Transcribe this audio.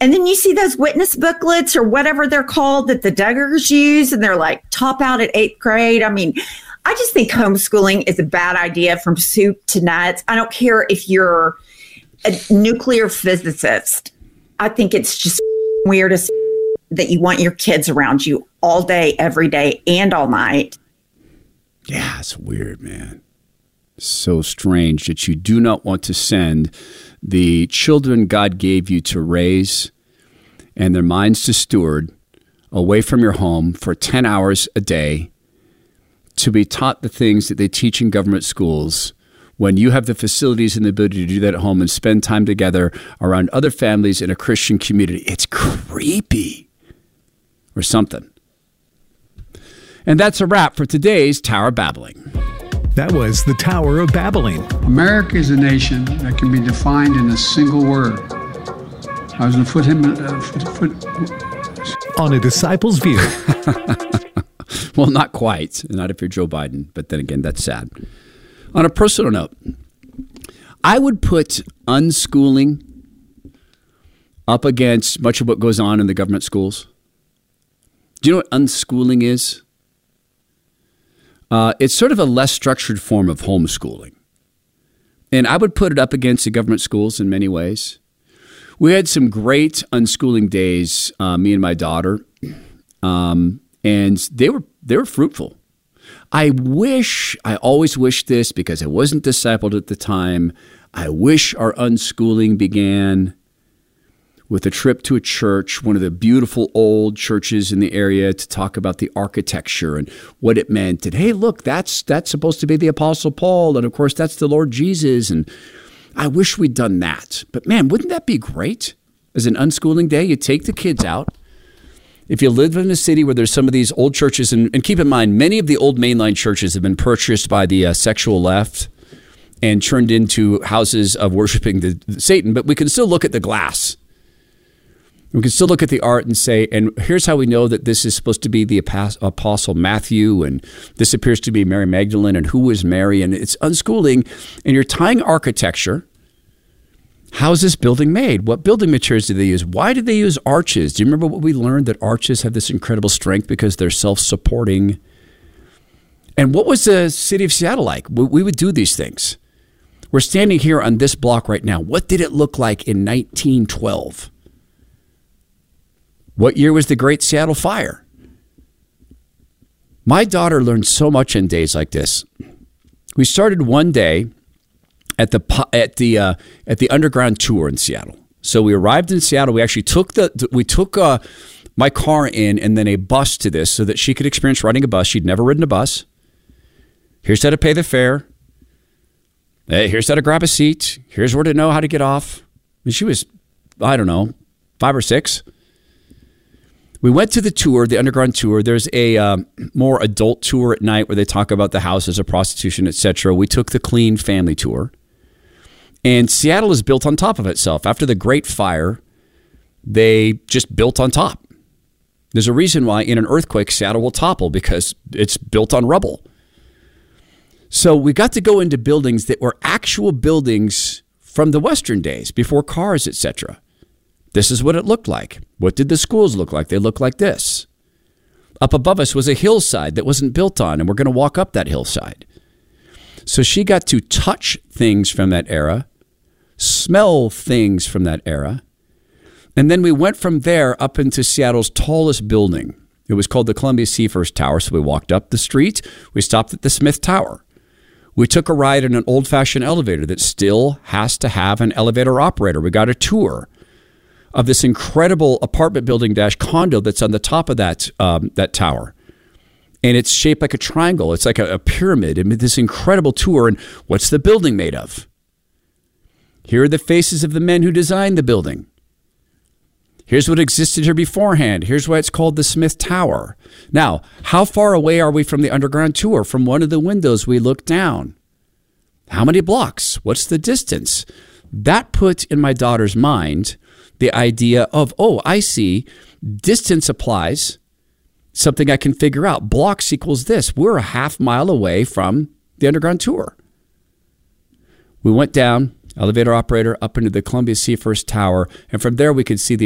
And then you see those witness booklets or whatever they're called that the Duggars use, and they're like top out at 8th grade. I mean, I just think homeschooling is a bad idea from soup to nuts. I don't care if you're a nuclear physicist. I think it's just weird that you want your kids around you all day, every day, and all night. Yeah, it's weird, man. So strange that you do not want to send the children God gave you to raise and their minds to steward away from your home for 10 hours a day to be taught the things that they teach in government schools when you have the facilities and the ability to do that at home and spend time together around other families in a Christian community. It's creepy or something. And that's a wrap for today's Tower Babbling. That was the Tower of Babbling. America is a nation that can be defined in a single word. I was going to On A Disciple's View. Well, not quite. Not if you're Joe Biden. But then again, that's sad. On a personal note, I would put unschooling up against much of what goes on in the government schools. Do you know what unschooling is? It's sort of a less structured form of homeschooling. And I would put it up against the government schools in many ways. We had some great unschooling days, me and my daughter, and they were fruitful. I always wish this because I wasn't discipled at the time. I wish our unschooling began with a trip to a church, one of the beautiful old churches in the area, to talk about the architecture and what it meant. And hey, look, that's supposed to be the Apostle Paul. And of course, that's the Lord Jesus. And I wish we'd done that. But man, wouldn't that be great? As an unschooling day, you take the kids out. If you live in a city where there's some of these old churches, and keep in mind, many of the old mainline churches have been purchased by the sexual left and turned into houses of worshiping the Satan, but we can still look at the glass. We can still look at the art and say, and here's how we know that this is supposed to be the Apostle Matthew, and this appears to be Mary Magdalene, and who was Mary, and it's unschooling, and you're tying architecture. How is this building made? What building materials did they use? Why did they use arches? Do you remember what we learned? That arches have this incredible strength because they're self-supporting. And what was the city of Seattle like? We would do these things. We're standing here on this block right now. What did it look like in 1912? What year was the Great Seattle Fire? My daughter learned so much in days like this. We started one day at the underground tour in Seattle. So we arrived in Seattle. We actually took my car in and then a bus to this so that she could experience riding a bus. She'd never ridden a bus. Here's how to pay the fare. Here's how to grab a seat. Here's where to know how to get off. And she was, I don't know, 5 or 6. We went to the tour, the underground tour. There's a more adult tour at night where they talk about the houses of prostitution, etc. We took the clean family tour. And Seattle is built on top of itself. After the Great Fire, they just built on top. There's a reason why in an earthquake, Seattle will topple because it's built on rubble. So we got to go into buildings that were actual buildings from the Western days, before cars, etc. This is what it looked like. What did the schools look like? They looked like this. Up above us was a hillside that wasn't built on, and we're going to walk up that hillside. So she got to touch things from that era, smell things from that era, and then we went from there up into Seattle's tallest building. It was called the Columbia Seafirst Tower, so we walked up the street. We stopped at the Smith Tower. We took a ride in an old-fashioned elevator that still has to have an elevator operator. We got a tour of this incredible apartment building / condo that's on the top of that tower. And it's shaped like a triangle. It's like a pyramid. And this incredible tour. And what's the building made of? Here are the faces of the men who designed the building. Here's what existed here beforehand. Here's why it's called the Smith Tower. Now, how far away are we from the underground tour? From one of the windows, we look down. How many blocks? What's the distance? That put in my daughter's mind the idea of, oh, I see, distance applies, something I can figure out. Blocks equals this. We're a half mile away from the underground tour. We went down, elevator operator, up into the Columbia Seafirst Tower, and from there we could see the